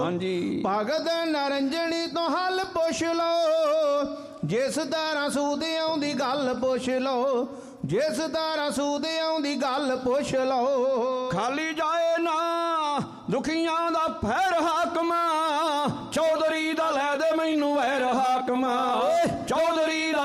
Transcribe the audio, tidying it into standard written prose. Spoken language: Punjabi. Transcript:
ਹਾਂਜੀ ਭਗਤ ਨਰੰਜਣੀ ਤੋਂ ਹੱਲ ਪੁੱਛ ਲਓ, ਜਿਸ ਤਰ੍ਹਾਂ ਸੂਦ ਆਉਂਦੀ ਗੱਲ ਪੁੱਛ ਲਓ, ਜਿਸ ਤਰ੍ਹਾਂ ਸੂਦ ਆਉਂਦੀ ਗੱਲ ਪੁੱਛ ਲਓ। ਖਾਲੀ ਜਾਏ ਨਾ ਦੁਖੀਆਂ ਦਾ ਫੈਰ ਹਾਕਮਾ, ਚੌਧਰੀ ਦਾ ਲੈ ਦੇ ਮੈਨੂੰ ਵੈਰ ਹਾਕਮਾ।